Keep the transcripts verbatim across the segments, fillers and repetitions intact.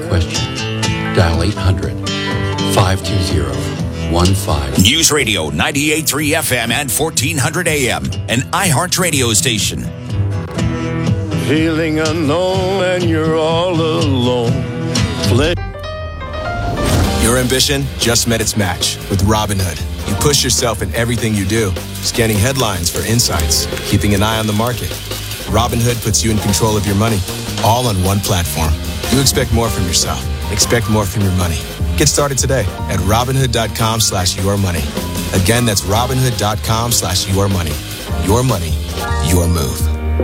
question, dial eight hundred, five two zero, one five. News Radio ninety-eight point three F M and fourteen hundred A M, an iHeart radio station. Feeling unknown and you're all alone. Play- Your ambition just met its match with Robinhood. You push yourself in everything you do, scanning headlines for insights, keeping an eye on the market. Robinhood puts you in control of your money, all on one platform. You expect more from yourself. Expect more from your money. Get started today at Robinhood.com slash your money. Again, that's Robinhood.com slash your money. Your money, your move.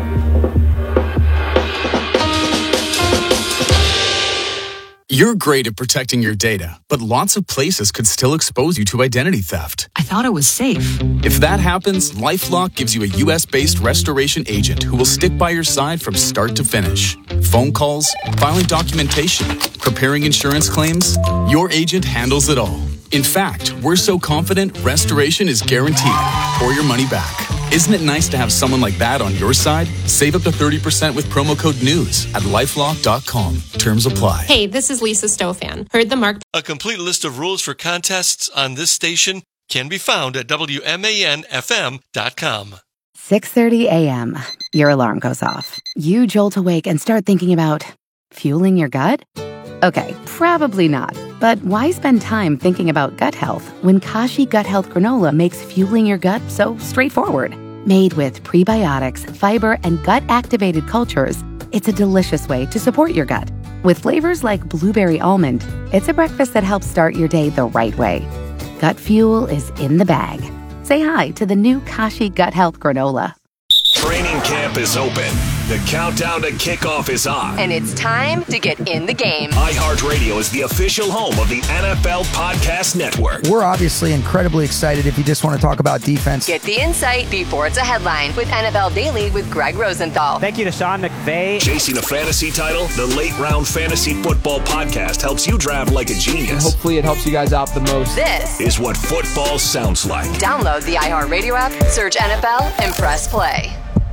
You're great at protecting your data, but lots of places could still expose you to identity theft. I thought it was safe. If that happens, LifeLock gives you a U S-based restoration agent who will stick by your side from start to finish. Phone calls, filing documentation, preparing insurance claims, your agent handles it all. In fact, we're so confident restoration is guaranteed or your money back. Isn't it nice to have someone like that on your side? Save up to thirty percent with promo code NEWS at lifelock dot com. Terms apply. Hey, this is Lisa Stofan. Heard the Mark. A complete list of rules for contests on this station can be found at W M A N F M dot com. six thirty a.m. Your alarm goes off. You jolt awake and start thinking about fueling your gut? Okay, probably not. But why spend time thinking about gut health when Kashi Gut Health Granola makes fueling your gut so straightforward? Made with prebiotics, fiber, and gut-activated cultures, it's a delicious way to support your gut. With flavors like blueberry almond, it's a breakfast that helps start your day the right way. Gut fuel is in the bag. Say hi to the new Kashi Gut Health Granola. Training camp is open. The countdown to kickoff is on. And it's time to get in the game. iHeartRadio is the official home of the N F L Podcast Network. We're obviously incredibly excited if you just want to talk about defense. Get the insight before it's a headline with N F L Daily with Greg Rosenthal. Thank you to Sean McVay. Chasing a fantasy title, the Late Round Fantasy Football Podcast helps you draft like a genius. And hopefully it helps you guys out the most. This is what football sounds like. Download the iHeartRadio app, search N F L, and press play.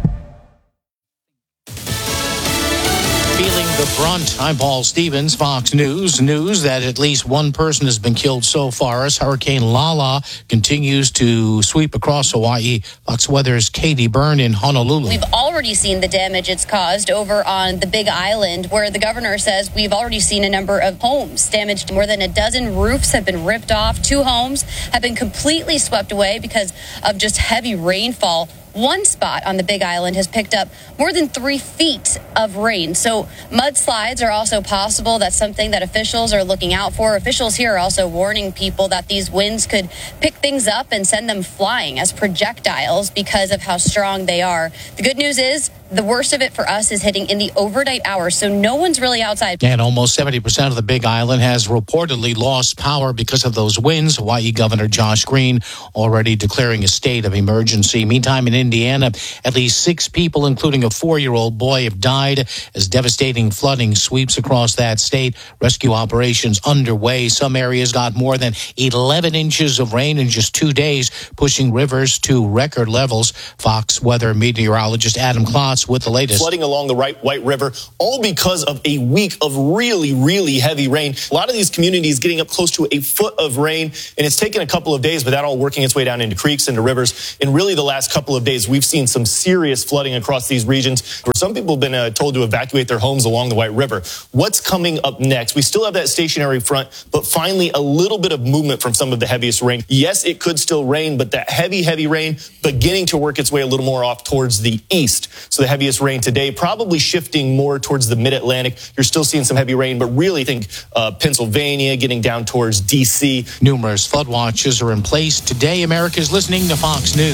Feeling the brunt. I'm Paul Stevens, Fox News. News that at least one person has been killed so far as Hurricane Lala continues to sweep across Hawaii. Fox Weather's Katie Byrne in Honolulu. We've already seen the damage it's caused over on the Big Island, where the governor says we've already seen a number of homes damaged. More than a dozen roofs have been ripped off. Two homes have been completely swept away because of just heavy rainfall. One spot on the Big Island has picked up more than three feet of rain. So mudslides are also possible. That's something that officials are looking out for. Officials here are also warning people that these winds could pick things up and send them flying as projectiles because of how strong they are. The good news is the worst of it for us is hitting in the overnight hours, so no one's really outside. And almost seventy percent of the Big Island has reportedly lost power because of those winds. Hawaii Governor Josh Green already declaring a state of emergency. Meantime, in Indiana, at least six people, including a four-year-old boy, have died as devastating flooding sweeps across that state. Rescue operations underway. Some areas got more than eleven inches of rain in just two days, pushing rivers to record levels. Fox Weather meteorologist Adam Klotz with the latest. Flooding along the right White River, all because of a week of really, really heavy rain. A lot of these communities getting up close to a foot of rain, and it's taken a couple of days, but that all working its way down into creeks, into rivers. And really the last couple of days, we've seen some serious flooding across these regions where some people have been uh, told to evacuate their homes along the White River. What's coming up next? We still have that stationary front, but finally a little bit of movement from some of the heaviest rain. Yes, it could still rain, but that heavy, heavy rain beginning to work its way a little more off towards the east. So the heaviest rain today probably shifting more towards the mid-Atlantic. You're still seeing some heavy rain, but really think uh, Pennsylvania getting down towards D C. Numerous flood watches are in place. Today, America's listening to Fox News.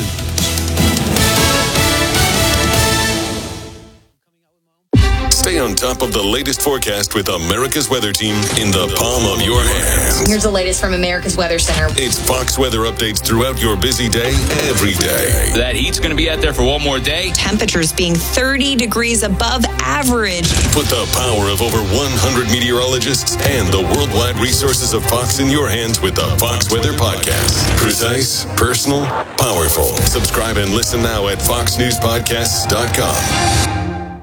Stay on top of the latest forecast with America's Weather Team in the palm of your hand. Here's the latest from America's Weather Center. It's Fox weather updates throughout your busy day, every day. That heat's going to be out there for one more day. Temperatures being thirty degrees above average. Put the power of over one hundred meteorologists and the worldwide resources of Fox in your hands with the Fox Weather Podcast. Precise, personal, powerful. Subscribe and listen now at fox news podcasts dot com.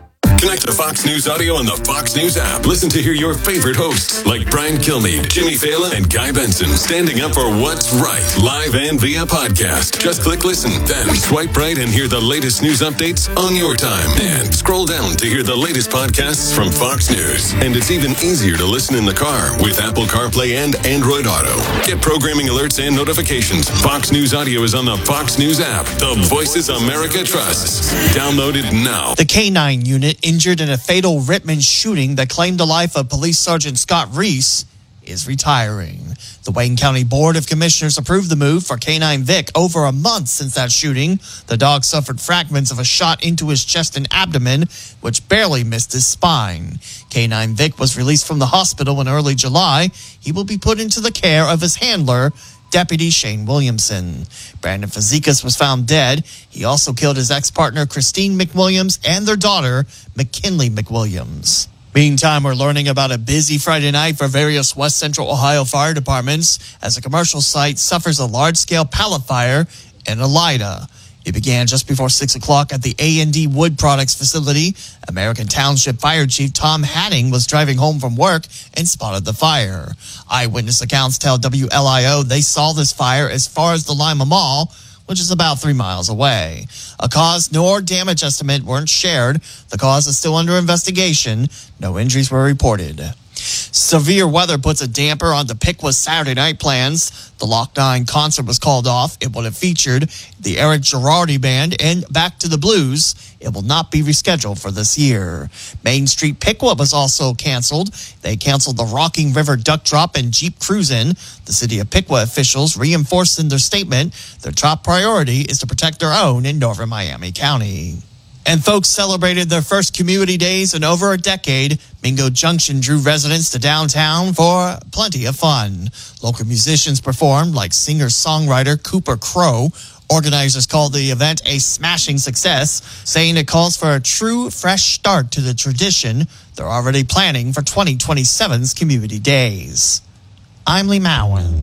Connect to Fox News Audio on the Fox News app. Listen to hear your favorite hosts like Brian Kilmeade, Jimmy Fallon, and Guy Benson standing up for what's right, live and via podcast. Just click listen, then swipe right and hear the latest news updates on your time. And scroll down to hear the latest podcasts from Fox News. And it's even easier to listen in the car with Apple CarPlay and Android Auto. Get programming alerts and notifications. Fox News Audio is on the Fox News app. The Voices America trusts. Download it now. The K nine unit injured in a fatal Rittman shooting that claimed the life of Police Sergeant Scott Reese is retiring. The Wayne County Board of Commissioners approved the move for K nine Vic over a month since that shooting. The dog suffered fragments of a shot into his chest and abdomen, which barely missed his spine. K nine Vic was released from the hospital in early July. He will be put into the care of his handler, Deputy Shane Williamson. Brandon Fazekas was found dead. He also killed his ex-partner Christine McWilliams and their daughter, McKinley McWilliams. Meantime, we're learning about a busy Friday night for various West Central Ohio fire departments as a commercial site suffers a large-scale pallet fire in Elida. It began just before six o'clock at the A and D Wood Products facility. American Township Fire Chief Tom Hatting was driving home from work and spotted the fire. Eyewitness accounts tell W L I O they saw this fire as far as the Lima Mall, which is about three miles away. A cause nor damage estimate weren't shared. The cause is still under investigation. No injuries were reported. Severe weather puts a damper on the Piqua Saturday night plans. The Lock nine concert was called off. It would have featured the Eric Girardi Band and Back to the Blues. It will not be rescheduled for this year. Main Street Piqua was also canceled. They canceled the Rocking River Duck Drop and Jeep Cruisin'. The city of Piqua officials reinforced in their statement their top priority is to protect their own in northern Miami County. And folks celebrated their first community days in over a decade. Mingo Junction drew residents to downtown for plenty of fun. Local musicians performed, like singer-songwriter Cooper Crow. Organizers called the event a smashing success, saying it calls for a true, fresh start to the tradition. They're already planning for twenty twenty-seven's Community Days. I'm Lee Mowen.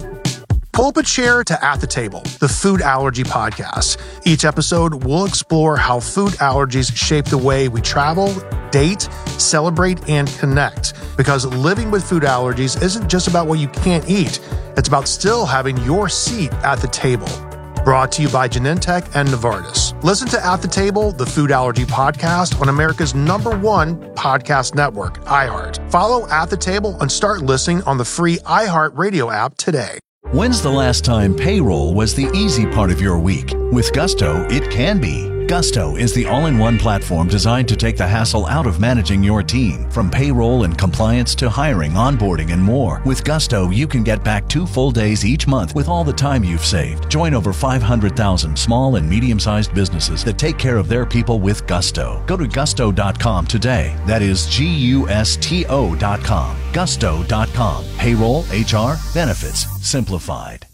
Pull up a chair to At the Table, the food allergy podcast. Each episode, we'll explore how food allergies shape the way we travel, date, celebrate, and connect. Because living with food allergies isn't just about what you can't eat. It's about still having your seat at the table. Brought to you by Genentech and Novartis. Listen to At the Table, the food allergy podcast on America's number one podcast network, iHeart. Follow At the Table and start listening on the free iHeart Radio app today. When's the last time payroll was the easy part of your week? With Gusto, it can be. Gusto is the all-in-one platform designed to take the hassle out of managing your team. From payroll and compliance to hiring, onboarding, and more. With Gusto, you can get back two full days each month with all the time you've saved. Join over five hundred thousand small and medium-sized businesses that take care of their people with Gusto. Go to gusto dot com today. That is G U S T O dot com. gusto dot com. Payroll, H R, benefits, simplified.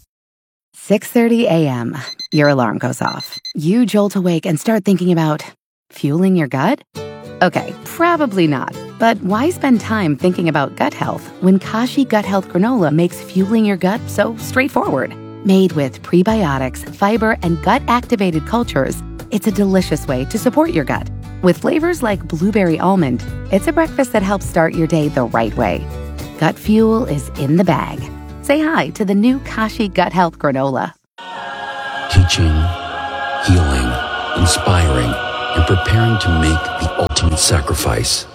six thirty a.m. Your alarm goes off. You jolt awake and start thinking about fueling your gut? Okay, probably not. But why spend time thinking about gut health when Kashi Gut Health Granola makes fueling your gut so straightforward? Made with prebiotics, fiber, and gut-activated cultures, it's a delicious way to support your gut. With flavors like blueberry almond, it's a breakfast that helps start your day the right way. Gut fuel is in the bag. Say hi to the new Kashi Gut Health Granola. Teaching, healing, inspiring, and preparing to make the ultimate sacrifice.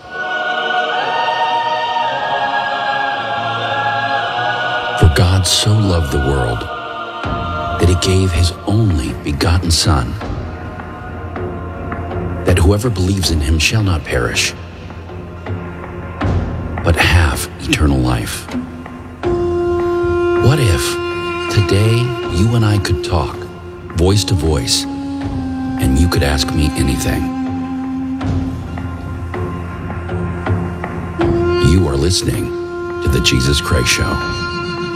For God so loved the world that he gave his only begotten Son, that whoever believes in him shall not perish, but have eternal life. What if today you and I could talk voice to voice and you could ask me anything? You are listening to The Jesus Craig Show.